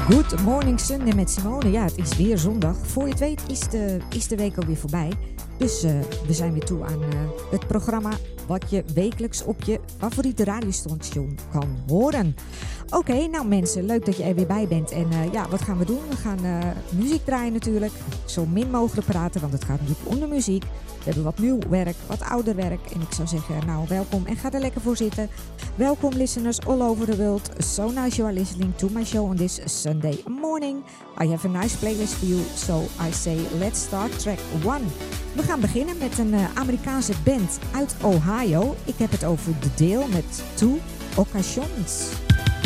Good Morning Sunday met Simone. Ja, het is weer zondag. Voor je het weet is de week alweer voorbij. Dus we zijn weer toe aan het programma wat je wekelijks op je favoriete radiostation kan horen. Oké, nou mensen, leuk dat je er weer bij bent. En wat gaan we doen? We gaan muziek draaien natuurlijk. Zo min mogelijk praten, want het gaat natuurlijk om de muziek. We hebben wat nieuw werk, wat ouder werk. En ik zou zeggen, nou welkom en ga er lekker voor zitten. Welkom listeners all over the world. So nice you are listening to my show on this Sunday morning. I have a nice playlist for you. So I say, let's start track 1. We gaan beginnen met een Amerikaanse band uit Ohio. Ik heb het over The Deal met Two Occasions.